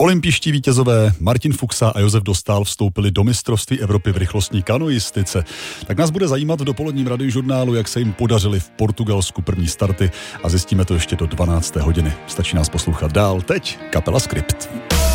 Olympijští vítězové Martin Fuxa a Josef Dostál vstoupili do mistrovství Evropy v rychlostní kanoistice. Tak nás bude zajímat v dopoledním radiožurnálu, jak se jim podařily v Portugalsku první starty a zjistíme to ještě do 12. hodiny. Stačí nás poslouchat dál. Teď kapela Skript.